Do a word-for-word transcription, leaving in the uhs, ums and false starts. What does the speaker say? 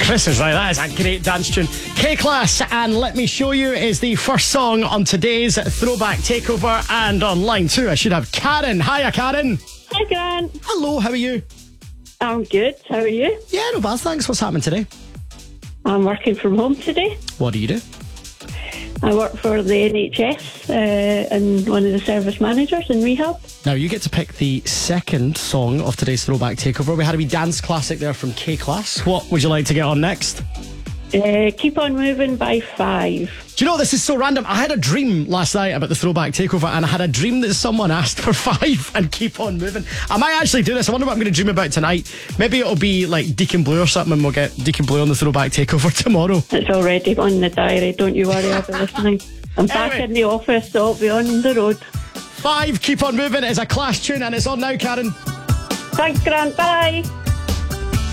Christmas, right? That is a great dance tune. K-Class and Let Me Show You is the first song on today's Throwback Takeover. And on line two, I should have Karen. Hiya, Karen. Hi, Grant. Hello, how are you? I'm good. How are you? Yeah, no bad, thanks. What's happening today? I'm working from home today. What do you do? I work for the N H S uh, and one of the service managers in rehab. Now, you get to pick the second song of today's Throwback Takeover. We had a wee dance classic there from K-Class. What would you like to get on next? Uh, Keep On Moving by Five. Do you know, this is so random. I had a dream last night about the Throwback Takeover, and I had a dream that someone asked for Five and Keep On Moving. I might actually do this. I wonder what I'm going to dream about tonight. Maybe it'll be like Deacon Blue or something, and we'll get Deacon Blue on the Throwback Takeover tomorrow. It's already on the diary. Don't you worry, I'll be listening. I'm back Anyway. in the office, so I'll be on the road. Five, Keep On Moving is a Clash tune, and it's on now, Karen. Thanks, Grant. Bye.